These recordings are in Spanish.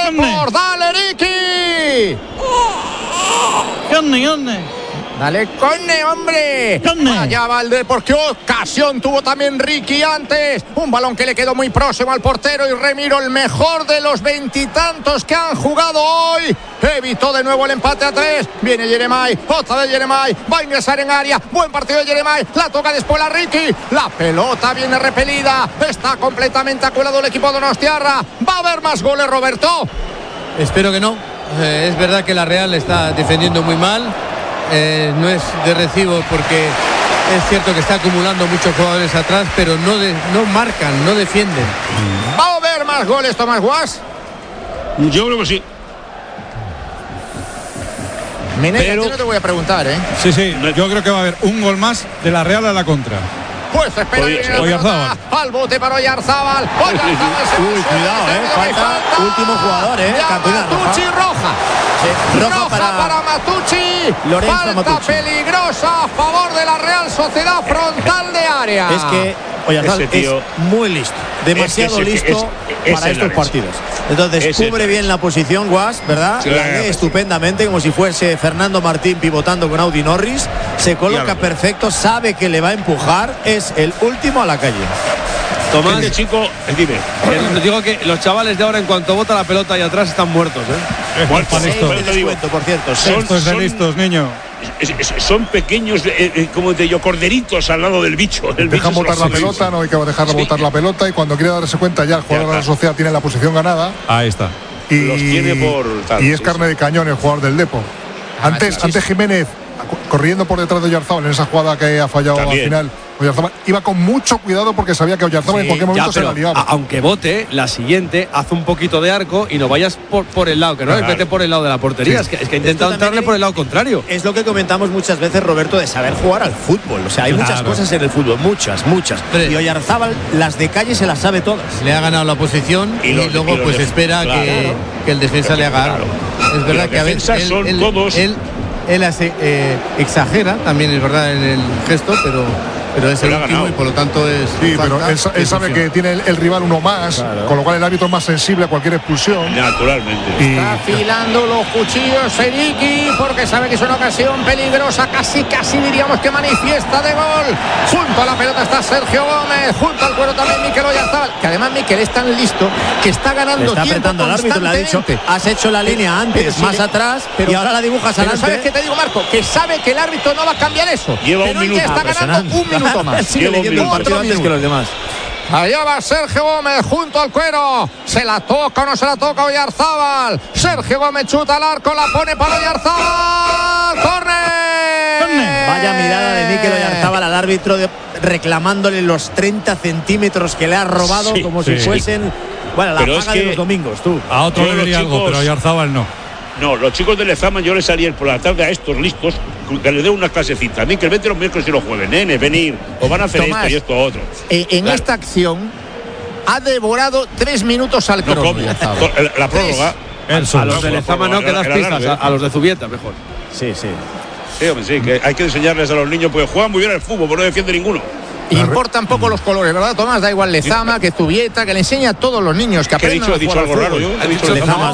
Depor, dale, Ricky. Dale, Conne, hombre. Allá va el Depor. Qué ocasión tuvo también Ricky antes. Un balón que le quedó muy próximo al portero y Remiro, el mejor de los veintitantos que han jugado hoy, evitó de nuevo el empate a 3. Viene Jeremai, otra de Jeremai. Va a ingresar en área. Buen partido de Jeremai. La toca después a Ricky. La pelota viene repelida. Está completamente aculado el equipo donostiarra. ¿Va a haber más goles, Roberto? Espero que no. Es verdad que la Real está defendiendo muy mal. No es de recibo porque es cierto que está acumulando muchos jugadores atrás, pero no marcan, no defienden. ¿Va a haber más goles, Tomás Guas? Yo creo que sí. Minera, no te voy a preguntar, ¿eh? Sí, yo creo que va a haber un gol más de la Real a la contra. Pues espera Oyarzábal. Al bote para Oyarzábal. Uy, cuidado, falta último jugador, Matucci, roja. Sí, roja para Matucci. Lorenzo Falta Matucci. Peligrosa a favor de la Real Sociedad, frontal de área. Es que Oyarzábal es muy listo, demasiado listo para estos partidos. Entonces cubre bien la posición, Guas, ¿verdad? Sí, la lee estupendamente, como si fuese Fernando Martín pivotando con Audi Norris. Se coloca perfecto, sabe que le va a empujar. Es el último a la calle. Tomás, este chico, dime. Digo que los chavales de ahora, en cuanto bota la pelota ahí atrás, están muertos, Muertos, por cierto. Estos de listos, niño. Son pequeños, como te digo, corderitos al lado del bicho. Dejan botar la pelota, no hay que dejarla botar la pelota, y cuando quiere darse cuenta ya el jugador de la Sociedad tiene la posición ganada. Ahí está. Y los tiene por tal, y es carne de cañón el jugador del Depor. Antes Jiménez corriendo por detrás de Oyarzábal en esa jugada que ha fallado al final. Oyarzábal iba con mucho cuidado porque sabía que Oyarzábal en cualquier momento se la liaba. Aunque bote, la siguiente, haz un poquito de arco y no vayas por el lado, que no vete por el lado de la portería. Sí. Es que ha intentado entrarle por el lado contrario. Es lo que comentamos muchas veces, Roberto, de saber jugar al fútbol. O sea, hay muchas cosas en el fútbol, muchas. Y Oyarzábal, las de calle se las sabe todas. Le ha ganado la posición y luego pues espera que el defensa le haga algo. Es verdad que a veces él exagera, también es verdad en el gesto, pero es el último y por lo tanto es. Sí, pero él sabe que tiene el rival uno más, con lo cual el árbitro es más sensible a cualquier expulsión. Naturalmente. Está afilando los cuchillos Eriki porque sabe que es una ocasión peligrosa, casi diríamos que manifiesta de gol. Junto a la pelota está Sergio Gómez, junto al cuero también Mikel Oyarzábal, que además Mikel es tan listo que está ganando está tiempo apretando al árbitro, le ha dicho, has hecho la línea antes, más atrás, y ahora la dibujas adelante. ¿Sabes qué te digo, Marco? Que sabe que el árbitro no va a cambiar eso. Lleva pero un minuto. ya está ganando un minuto más. Sigue leyendo el partido antes que los demás. Allá va Sergio Gómez junto al cuero. ¿Se la toca o no se la toca Oyarzábal? Sergio Gómez chuta al arco, la pone para Oyarzábal. ¡Córner! Vaya mirada de Mikel Oyarzábal al árbitro, reclamándole los 30 centímetros que le ha robado, como si fuesen la paga de los domingos. A otro le diría algo, pero a Oyarzábal no. No, los chicos de Lezama yo les haría por la tarde a estos listos que les dé una clasecita. A mí que el vete los miércoles y los jueves, venir, o van a hacer Tomás, esto y esto a otro. En esta acción ha devorado 3 minutos al crono. La prórroga. A los de Lezama no, que das pistas, a los de Zubieta mejor. Sí. Sí, hombre, sí, que hay que enseñarles a los niños, porque juegan muy bien el fútbol, pero no defiende ninguno. Importan poco los colores, ¿verdad, Tomás? Da igual Lezama, que Zubieta, que le enseña a todos los niños que aprendan. ¿He dicho algo raro yo? He dicho Lezama,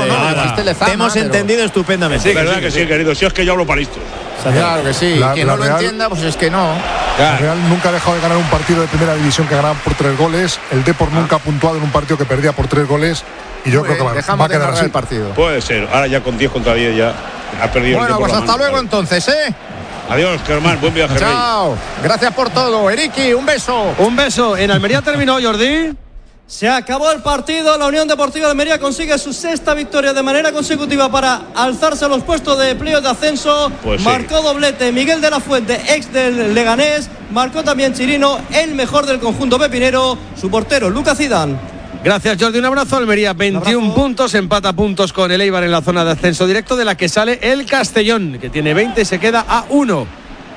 Te hemos entendido estupendamente. Sí, verdad que sí, querido. Si es que yo hablo para esto. Claro que sí. Quien no lo entienda, pues es que no. La Real nunca ha dejado de ganar un partido de primera división que ganaban por 3 goles. El Depor nunca ha puntuado en un partido que perdía por 3 goles. Y yo creo que va a quedar así el partido. Puede ser. Ahora ya con 10 contra 10 ya ha perdido. Bueno, pues hasta luego entonces, Adiós, Germán, buen viaje. Chao, gracias por todo, Eriki, un beso. Un beso. En Almería terminó, Jordi. Se acabó el partido, la Unión Deportiva de Almería consigue su 6ª victoria de manera consecutiva para alzarse a los puestos de playoff de ascenso. Marcó doblete Miguel de la Fuente, ex del Leganés, marcó también Chirino, el mejor del conjunto pepinero, su portero Lucas Zidane. Gracias, Jordi, un abrazo. Almería 21 puntos, empata puntos con el Eibar en la zona de ascenso directo, de la que sale el Castellón, que tiene 20 y se queda a 1.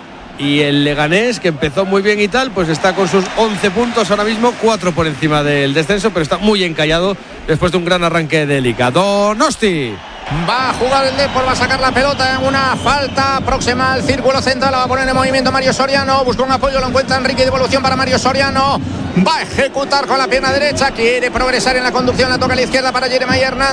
Y el Leganés, que empezó muy bien y tal, pues está con sus 11 puntos ahora mismo, 4 por encima del descenso, pero está muy encallado después de un gran arranque de Liga. Donosti. Va a jugar el Depor, va a sacar la pelota en una falta próxima al círculo central, la va a poner en movimiento Mario Soriano, busca un apoyo, lo encuentra Enrique, devolución para Mario Soriano, va a ejecutar con la pierna derecha, quiere progresar en la conducción, la toca a la izquierda para Jeremai Hernández.